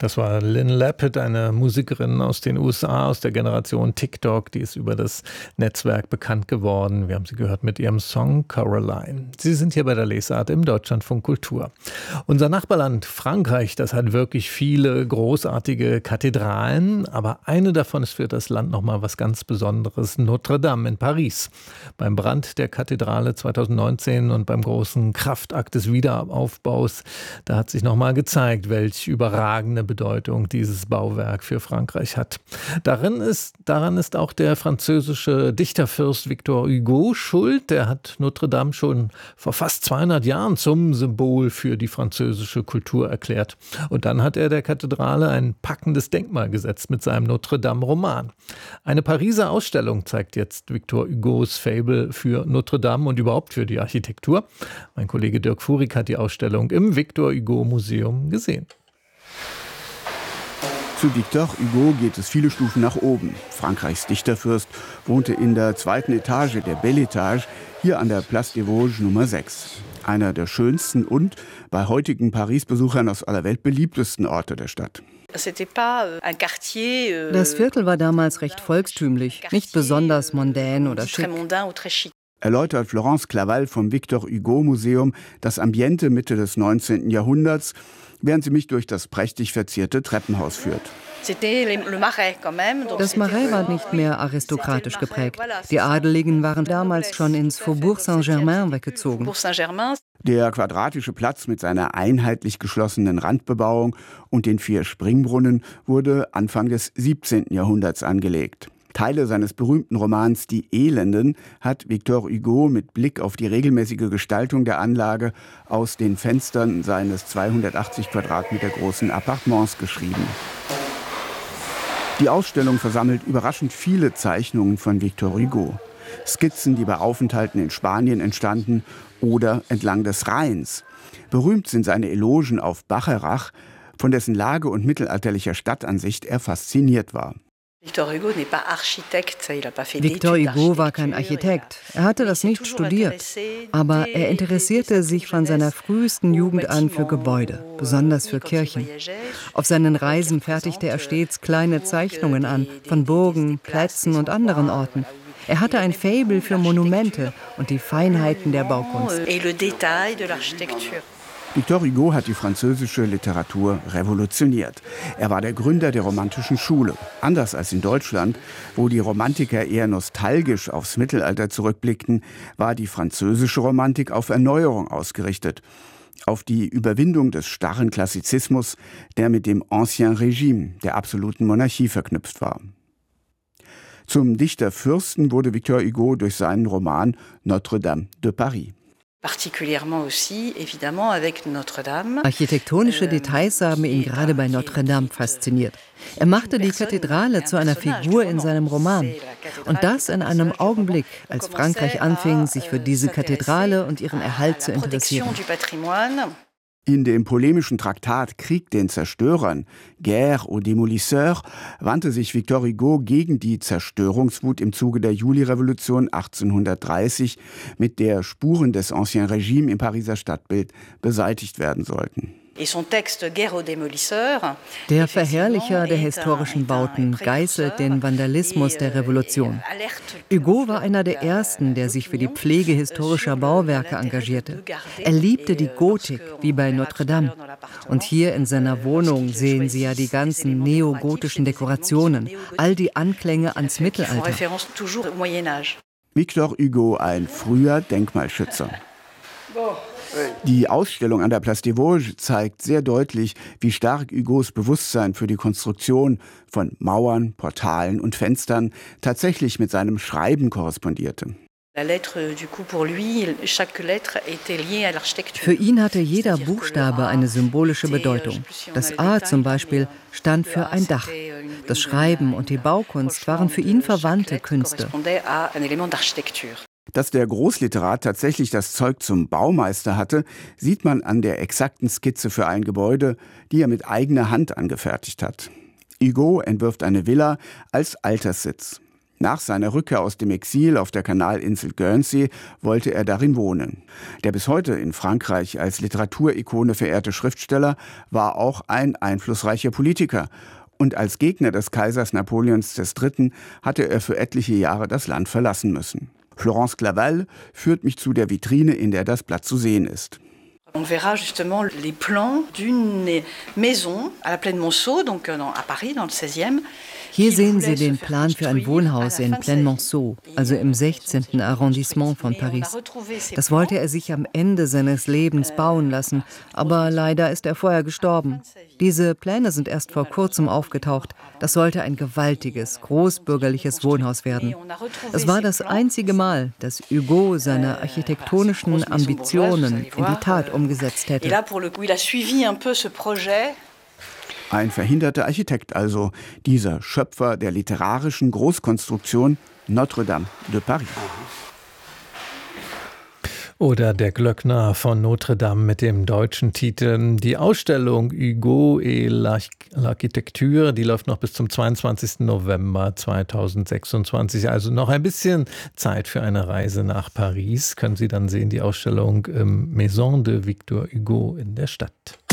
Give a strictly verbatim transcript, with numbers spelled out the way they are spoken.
Das war Lynn Lapid, eine Musikerin aus den U S A, aus der Generation TikTok. Die ist über das Netzwerk bekannt geworden. Wir haben sie gehört mit ihrem Song Caroline. Sie sind hier bei der Lesart im Deutschlandfunk Kultur. Unser Nachbarland Frankreich, das hat wirklich viele großartige Kathedralen. Aber eine davon ist für das Land nochmal was ganz Besonderes. Notre Dame in Paris. Beim Brand der Kathedrale zweitausendneunzehn und beim großen Kraftakt des Wiederaufbaus, da hat sich nochmal gezeigt, welch überragende Bedeutung dieses Bauwerk für Frankreich hat. Darin ist, daran ist auch der französische Dichterfürst Victor Hugo schuld. Der hat Notre Dame schon vor fast zweihundert Jahren zum Symbol für die französische Kultur erklärt. Und dann hat er der Kathedrale ein packendes Denkmal gesetzt mit seinem Notre Dame-Roman. Eine Pariser Ausstellung zeigt jetzt Victor Hugos Faible für Notre Dame und überhaupt für die Architektur. Mein Kollege Dirk Fuhrig hat die Ausstellung im Victor Hugo Museum gesehen. Zu Victor Hugo geht es viele Stufen nach oben. Frankreichs Dichterfürst wohnte in der zweiten Etage der Belle Etage, hier an der Place des Vosges Nummer sechs. Einer der schönsten und bei heutigen Paris-Besuchern aus aller Welt beliebtesten Orte der Stadt. Das Viertel war damals recht volkstümlich, nicht besonders mondän oder schick. Erläutert Florence Claval vom Victor Hugo Museum das Ambiente Mitte des neunzehnten Jahrhunderts, während sie mich durch das prächtig verzierte Treppenhaus führt. Das Marais war nicht mehr aristokratisch geprägt. Die Adeligen waren damals schon ins Faubourg Saint-Germain weggezogen. Der quadratische Platz mit seiner einheitlich geschlossenen Randbebauung und den vier Springbrunnen wurde Anfang des siebzehnten Jahrhunderts angelegt. Teile seines berühmten Romans Die Elenden hat Victor Hugo mit Blick auf die regelmäßige Gestaltung der Anlage aus den Fenstern seines zweihundertachtzig Quadratmeter großen Appartements geschrieben. Die Ausstellung versammelt überraschend viele Zeichnungen von Victor Hugo. Skizzen, die bei Aufenthalten in Spanien entstanden oder entlang des Rheins. Berühmt sind seine Elogen auf Bacharach, von dessen Lage und mittelalterlicher Stadtansicht er fasziniert war. Victor Hugo war kein Architekt. Er hatte das nicht studiert. Aber er interessierte sich von seiner frühesten Jugend an für Gebäude, besonders für Kirchen. Auf seinen Reisen fertigte er stets kleine Zeichnungen an, von Burgen, Plätzen und anderen Orten. Er hatte ein Faible für Monumente und die Feinheiten der Baukunst. Victor Hugo hat die französische Literatur revolutioniert. Er war der Gründer der romantischen Schule. Anders als in Deutschland, wo die Romantiker eher nostalgisch aufs Mittelalter zurückblickten, war die französische Romantik auf Erneuerung ausgerichtet. Auf die Überwindung des starren Klassizismus, der mit dem Ancien Régime, der absoluten Monarchie, verknüpft war. Zum Dichterfürsten wurde Victor Hugo durch seinen Roman Notre Dame de Paris. Architektonische Details haben ihn gerade bei Notre Dame fasziniert. Er machte die Kathedrale zu einer Figur in seinem Roman. Und das in einem Augenblick, als Frankreich anfing, sich für diese Kathedrale und ihren Erhalt zu interessieren. In dem polemischen Traktat Krieg den Zerstörern, Guerre aux Démolisseurs, wandte sich Victor Hugo gegen die Zerstörungswut im Zuge der Julirevolution achtzehnhundertdreißig, mit der Spuren des Ancien Régime im Pariser Stadtbild beseitigt werden sollten. Der Verherrlicher der historischen Bauten geißelt den Vandalismus der Revolution. Hugo war einer der Ersten, der sich für die Pflege historischer Bauwerke engagierte. Er liebte die Gotik, wie bei Notre Dame. Und hier in seiner Wohnung sehen Sie ja die ganzen neogotischen Dekorationen, all die Anklänge ans Mittelalter. Victor Hugo, ein früher Denkmalschützer. Die Ausstellung an der Place des Vosges zeigt sehr deutlich, wie stark Hugos Bewusstsein für die Konstruktion von Mauern, Portalen und Fenstern tatsächlich mit seinem Schreiben korrespondierte. Für ihn hatte jeder Buchstabe eine symbolische Bedeutung. Das A zum Beispiel stand für ein Dach. Das Schreiben und die Baukunst waren für ihn verwandte Künste. Dass der Großliterat tatsächlich das Zeug zum Baumeister hatte, sieht man an der exakten Skizze für ein Gebäude, die er mit eigener Hand angefertigt hat. Hugo entwirft eine Villa als Alterssitz. Nach seiner Rückkehr aus dem Exil auf der Kanalinsel Guernsey wollte er darin wohnen. Der bis heute in Frankreich als Literaturikone verehrte Schriftsteller war auch ein einflussreicher Politiker. Und als Gegner des Kaisers Napoleons der Dritte hatte er für etliche Jahre das Land verlassen müssen. Florence Claval führt mich zu der Vitrine, in der das Blatt zu sehen ist. On verra justement les plans d'une maison à la Plaine Monceau, donc à Paris, dans le seizième. Hier sehen Sie den Plan für ein Wohnhaus in Plaine Monceau, also im sechzehnten Arrondissement von Paris. Das wollte er sich am Ende seines Lebens bauen lassen, aber leider ist er vorher gestorben. Diese Pläne sind erst vor kurzem aufgetaucht. Das sollte ein gewaltiges, großbürgerliches Wohnhaus werden. Es war das einzige Mal, dass Hugo seine architektonischen Ambitionen in die Tat umgesetzt hätte. Ein verhinderter Architekt also, dieser Schöpfer der literarischen Großkonstruktion Notre-Dame de Paris. Oder der Glöckner von Notre-Dame mit dem deutschen Titel. Die Ausstellung Hugo et l'Architecture, die läuft noch bis zum zweiundzwanzigsten November zweitausendsechsundzwanzig. Also noch ein bisschen Zeit für eine Reise nach Paris. Können Sie dann sehen, die Ausstellung im Maison de Victor Hugo in der Stadt.